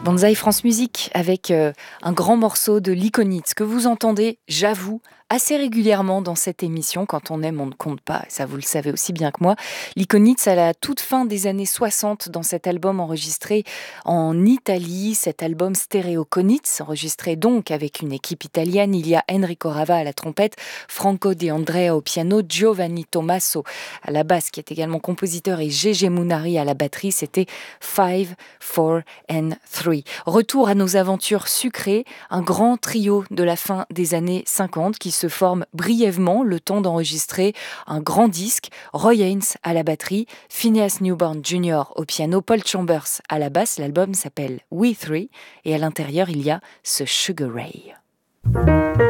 Banzai France Musique avec un grand morceau de l'Iconitz que vous entendez, j'avoue, assez régulièrement dans cette émission. Quand on aime, on ne compte pas, ça vous le savez aussi bien que moi. L'Iconitz à la toute fin des années 60 dans cet album enregistré en Italie, cet album Stereoconitz, enregistré donc avec une équipe italienne. Il y a Enrico Rava à la trompette, Franco De Andrea au piano, Giovanni Tommaso à la basse qui est également compositeur et Gégé Mounari à la batterie. C'était 5, 4 and 3. Retour à nos aventures sucrées, un grand trio de la fin des années 50 qui se forme brièvement le temps d'enregistrer un grand disque. Roy Haynes à la batterie, Phineas Newborn Jr. au piano, Paul Chambers à la basse. L'album s'appelle We Three et à l'intérieur il y a ce Sugar Ray.